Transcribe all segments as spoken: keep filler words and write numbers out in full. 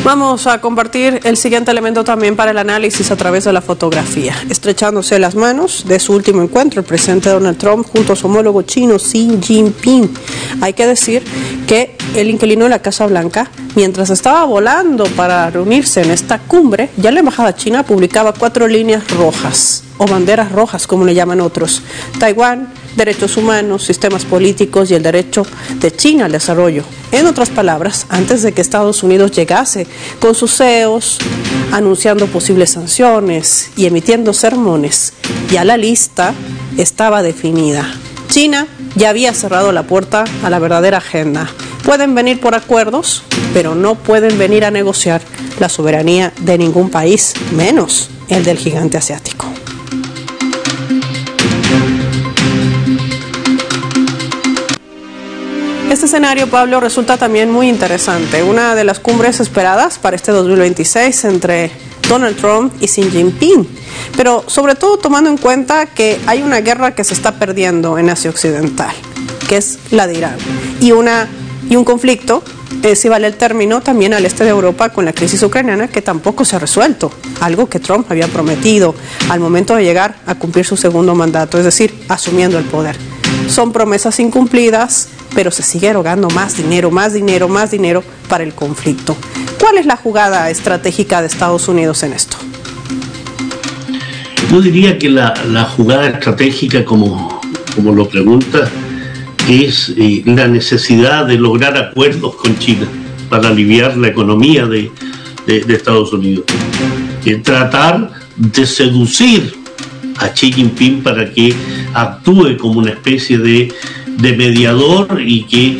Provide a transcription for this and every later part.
Vamos a compartir el siguiente elemento también para el análisis a través de la fotografía. Estrechándose las manos de su último encuentro, el presidente Donald Trump junto a su homólogo chino Xi Jinping. Hay que decir que el inquilino de la Casa Blanca, mientras estaba volando para reunirse en esta cumbre, ya la embajada china publicaba cuatro líneas rojas, o banderas rojas como le llaman otros: Taiwán, derechos humanos, sistemas políticos y el derecho de China al desarrollo. En otras palabras, antes de que Estados Unidos llegase con sus C E Os anunciando posibles sanciones y emitiendo sermones, ya la lista estaba definida. China ya había cerrado la puerta a la verdadera agenda. Pueden venir por acuerdos, pero no pueden venir a negociar la soberanía de ningún país, menos el del gigante asiático. Este escenario, Pablo, resulta también muy interesante. Una de las cumbres esperadas para este dos mil veintiséis entre Donald Trump y Xi Jinping, pero sobre todo tomando en cuenta que hay una guerra que se está perdiendo en Asia Occidental, que es la de Irán, y, una, y un conflicto, eh, si vale el término, también al este de Europa con la crisis ucraniana, que tampoco se ha resuelto, algo que Trump había prometido al momento de llegar a cumplir su segundo mandato, es decir, asumiendo el poder. Son promesas incumplidas, pero se sigue erogando más dinero, más dinero, más dinero para el conflicto. ¿Cuál es la jugada estratégica de Estados Unidos en esto? Yo diría que la, la jugada estratégica, como, como lo pregunta, es eh, la necesidad de lograr acuerdos con China para aliviar la economía de, de, de Estados Unidos. Eh, tratar de seducir a Xi Jinping para que actúe como una especie de, de mediador y que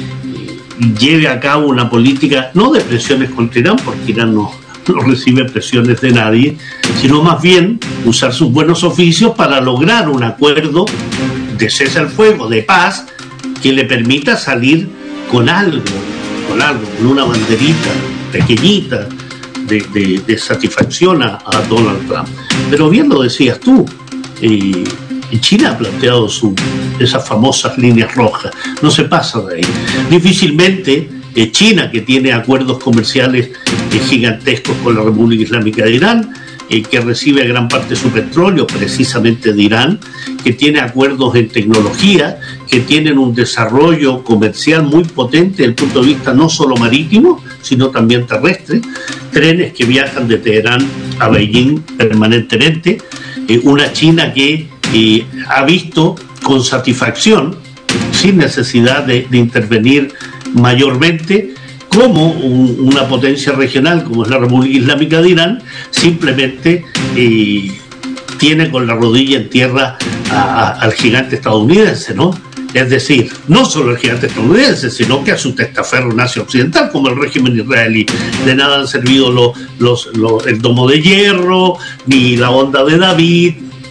lleve a cabo una política no de presiones contra Irán, porque Irán no, no recibe presiones de nadie, sino más bien usar sus buenos oficios para lograr un acuerdo de cese al fuego, de paz, que le permita salir con algo, con algo, con una banderita pequeñita de, de, de satisfacción a, a Donald Trump. Pero bien lo decías tú, eh, China ha planteado su, esas famosas líneas rojas, no se pasa de ahí. Difícilmente eh, China, que tiene acuerdos comerciales eh, gigantescos con la República Islámica de Irán, eh, que recibe gran parte de su petróleo precisamente de Irán, que tiene acuerdos en tecnología, que tienen un desarrollo comercial muy potente desde el punto de vista no solo marítimo, sino también terrestre, trenes que viajan de Teherán a Beijing permanentemente, eh, una China que eh, ha visto con satisfacción, sin necesidad de, de intervenir mayormente, como un, una potencia regional como es la República Islámica de Irán simplemente eh, tiene con la rodilla en tierra a, a, al gigante estadounidense, ¿no? Es decir, no solo el gigante estadounidense, sino que a su testaferro en Asia Occidental, como el régimen israelí. De nada han servido los, los, los, el domo de hierro, ni la onda de David,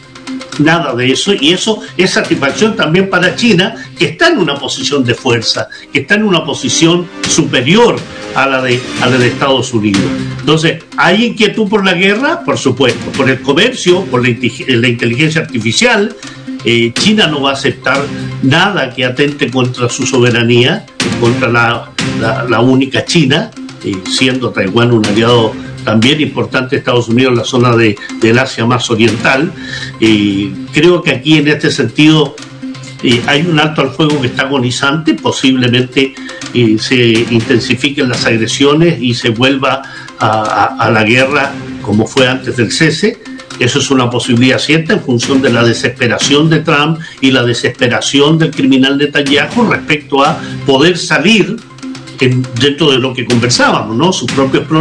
nada de eso, y eso es satisfacción también para China, que está en una posición de fuerza, que está en una posición superior a la de, a la de Estados Unidos. Entonces, ¿hay inquietud por la guerra? Por supuesto. Por el comercio, por la, la inteligencia artificial. Eh, China no va a aceptar nada que atente contra su soberanía, contra la, la, la única China, eh, siendo Taiwán un aliado también importante de Estados Unidos en la zona de, del Asia más oriental. Eh, creo que aquí en este sentido eh, hay un alto al fuego que está agonizante, posiblemente eh, se intensifiquen las agresiones y se vuelva a, a, a la guerra como fue antes del cese. Eso es una posibilidad cierta en función de la desesperación de Trump y la desesperación del criminal Netanyahu respecto a poder salir en, dentro de lo que conversábamos, ¿no? Sus propios